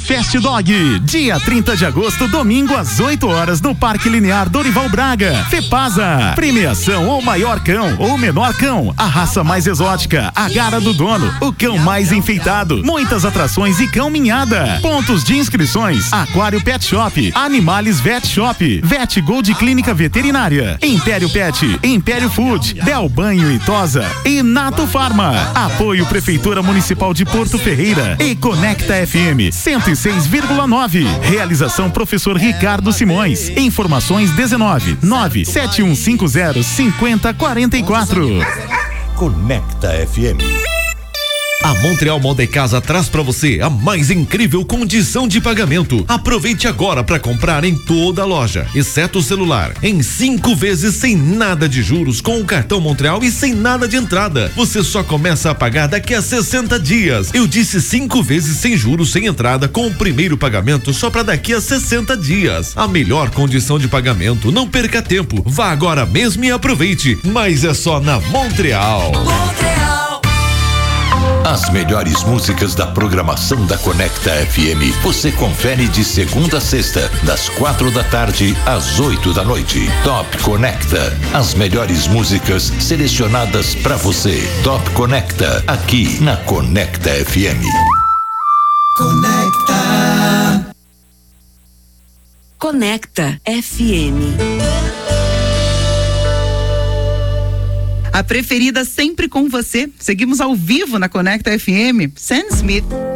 Fast Dog. Dia 30 de agosto, domingo, às 8 horas, no Parque Linear Dorival Braga. Fepasa. Premiação ou maior cão ou menor cão. A raça mais exótica. A gara do dono. O cão mais enfeitado. Muitas atrações e cão minhada. Pontos de inscrições: Aquário Pet Shop, Animales Vet Shop, Vet Gold Clínica Veterinária, Império Pet, Império Food, Del Banho e Tosa e Nato Farma. Apoio Prefeitura Municipal de Porto Ferreira e Conecta FM 106,9. Realização Professor Ricardo Simões. Informações 19-97150-5044. Conecta FM. A Montreal Moda e Casa traz para você a mais incrível condição de pagamento. Aproveite agora para comprar em toda a loja, exceto o celular, em 5 vezes sem nada de juros com o cartão Montreal e sem nada de entrada. Você só começa a pagar daqui a 60 dias. Eu disse 5 vezes sem juros, sem entrada, com o primeiro pagamento só para daqui a 60 dias. A melhor condição de pagamento. Não perca tempo. Vá agora mesmo e aproveite. Mas é só na Montreal. As melhores músicas da programação da Conecta FM você confere de segunda a sexta, das 4 da tarde às 8 da noite. Top Conecta. As melhores músicas selecionadas para você. Top Conecta, aqui na Conecta FM. Conecta. Conecta FM. A preferida sempre com você. Seguimos ao vivo na Conecta FM. Sam Smith.